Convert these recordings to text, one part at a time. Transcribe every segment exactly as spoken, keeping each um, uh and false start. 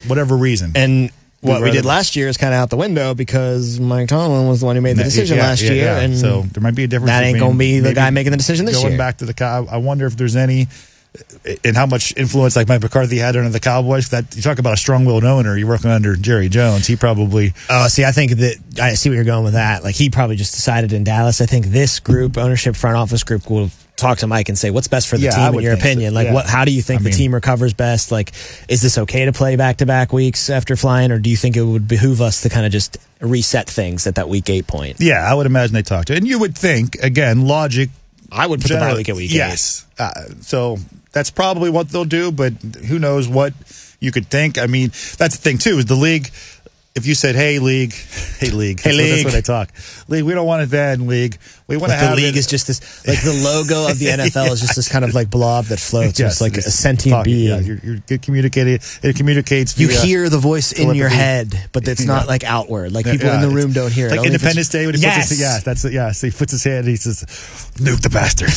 whatever reason. And what We'd we did rather- last year is kind of out the window because Mike Tomlin was the one who made the decision Yeah, last yeah, year. yeah. And so there might be a difference. that ain't between going to be the maybe guy making the decision this going year. back to the Cow- I wonder if there's any, and how much influence like Mike McCarthy had under the Cowboys. That you talk about a strong-willed owner. You're working under Jerry Jones. He probably. Oh, see, I think that I see where you're going with that. Like, he probably just decided in Dallas. I think this group, ownership, front office group, will talk to Mike and say, what's best for the Yeah, I team in would your think so. opinion? Like, Yeah. what? How do you think I the mean- team recovers best? Like, is this okay to play back-to-back weeks after flying, or do you think it would behoove us to kind of just reset things at that week eight point? Yeah, I would imagine they talked to, and you would think again, logic. I would put the bye Generally- week at week yes. Uh, so that's probably what they'll do, but who knows what you could think. I mean, that's the thing, too, is the league, if you said, hey, league, hey, league, Hey, that's, league. What, that's what they talk. League, we don't want it then, league. We want to Like, have the league it. is just this, like the logo of the N F L is just this kind of like blob that floats. Yes, it's like a it's sentient talking, being. Yeah, you're, you're good communicating. It communicates. You via hear the voice in your telepathy. head, but it's not Yeah. like outward. Like Yeah, people in yeah, the room it's don't hear it. Like Only if it's- Independence Day when he yes. puts his yeah, that's it. Yeah, so he puts his hand and he says, "Nuke the bastards."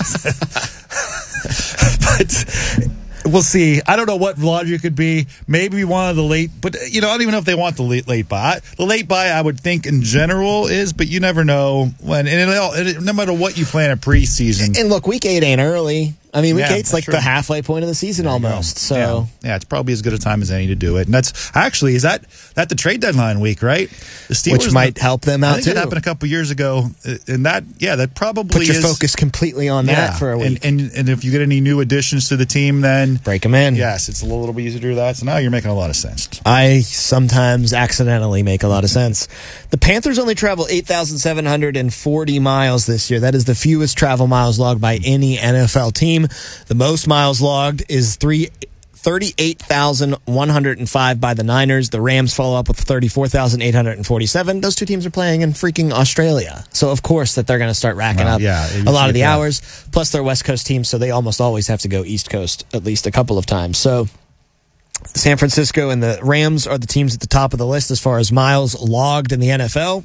But we'll see. I don't know what logic could be. Maybe one of the late, but you know, I don't even know if they want the late, late buy. The late buy, I would think in general is, but you never know when. And it all, it, no matter what you plan at preseason. And look, week eight ain't early. I mean, week Yeah, eight's that's like true. the halfway point of the season almost. So yeah. yeah, it's probably as good a time as any to do it. And that's actually is that that the trade deadline week, right? The Steelers, which might help them I out think too. it happened a couple of years ago, uh, and that yeah, that probably Put your is, focus completely on yeah, that for a week. And, and and if you get any new additions to the team, then break them in. yes, it's a little, little bit easier to do that. So now you're making a lot of sense. I sometimes accidentally make a lot of sense. The Panthers only travel eight thousand seven hundred forty miles this year. That is the fewest travel miles logged by any N F L team. The most miles logged is three. thirty-eight thousand one hundred five by the Niners. The Rams follow up with thirty-four thousand eight hundred forty-seven. Those two teams are playing in freaking Australia. So, of course, that they're going to start racking Well, up yeah, a lot of the yeah. hours. Plus, they're West Coast teams, so they almost always have to go East Coast at least a couple of times. So, San Francisco and the Rams are the teams at the top of the list as far as miles logged in the N F L.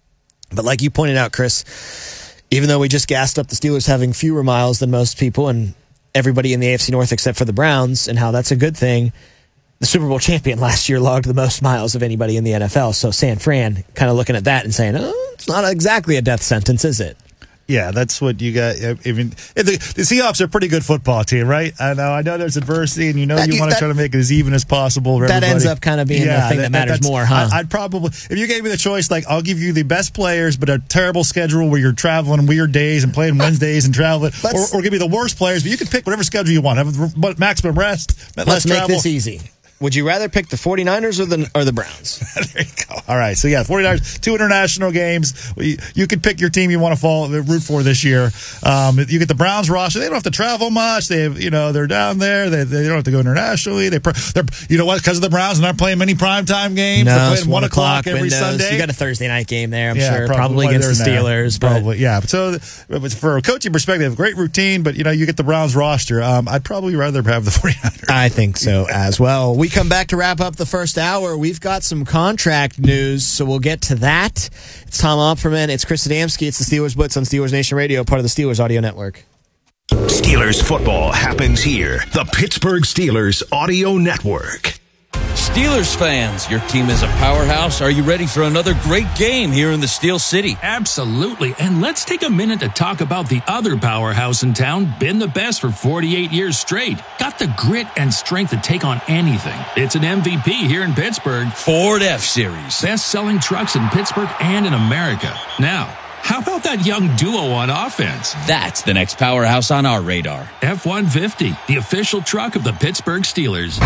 But like you pointed out, Chris, even though we just gassed up the Steelers having fewer miles than most people and everybody in the A F C North except for the Browns, and how that's a good thing, the Super Bowl champion last year logged the most miles of anybody in the N F L. So San Fran kind of looking at that and saying, oh, it's not exactly a death sentence, is it? Yeah, that's what you got. Even the, the Seahawks are a pretty good football team, right? I know, I know there's adversity, and you know That- you want to that- try to make it as even as possible. For That everybody. ends up kind of being the thing that matters that's- more, huh? I, I'd probably, if you gave me the choice, like I'll give you the best players, but a terrible schedule where you're traveling weird days and playing Wednesdays and traveling, or, Let's- or give me the worst players, but you can pick whatever schedule you want. Have a- maximum rest, less Let's make travel. this easy. Would you rather pick the 49ers or the or the Browns? There you go. All right. So, yeah, 49ers, two international games. You, you can pick your team you want to fall, root for this year. Um, you get the Browns roster. They don't have to travel much. They have, you know, they're down there. They, they don't have to go internationally. They, they're, you know what? Because of the Browns, they're not playing many primetime games. No, they're it's playing one o'clock every windows. Sunday. You got a Thursday night game there, I'm Yeah, sure. Probably, against the they're in there. Steelers. But Probably, yeah. So, but for a coaching perspective, great routine, but, you know, you get the Browns roster. Um, I'd probably rather have the 49ers. I think so as well. We come back to wrap up the first hour. We've got some contract news, so we'll get to that. It's Tom Opperman. It's Chris Adamski. It's the Steelers Blitz on Steelers Nation Radio, part of the Steelers Audio Network. Steelers football happens here. The Pittsburgh Steelers Audio Network. Steelers fans, your team is a powerhouse. Are you ready for another great game here in the Steel City? Absolutely. And let's take a minute to talk about the other powerhouse in town, been the best for forty-eight years straight. Got the grit and strength to take on anything. It's an M V P here in Pittsburgh. Ford F-Series. Best-selling trucks in Pittsburgh and in America. Now, how about that young duo on offense? That's the next powerhouse on our radar. F one fifty, the official truck of the Pittsburgh Steelers.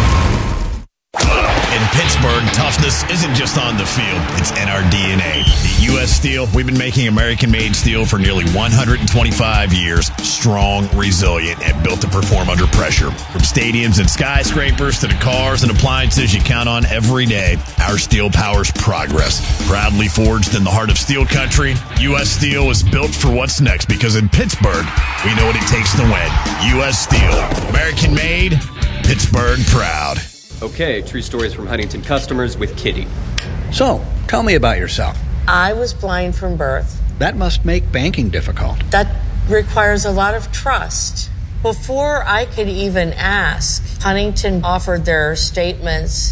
In Pittsburgh, toughness isn't just on the field, it's in our D N A. At U S Steel, we've been making American-made steel for nearly one hundred twenty-five years. Strong, resilient, and built to perform under pressure. From stadiums and skyscrapers to the cars and appliances you count on every day, our steel powers progress. Proudly forged in the heart of steel country, U S Steel is built for what's next because in Pittsburgh, we know what it takes to win. U S Steel, American-made, Pittsburgh proud. Okay, true stories from Huntington customers with Kitty. So, tell me about yourself. I was blind from birth. That must make banking difficult. That requires a lot of trust. Before I could even ask, Huntington offered their statements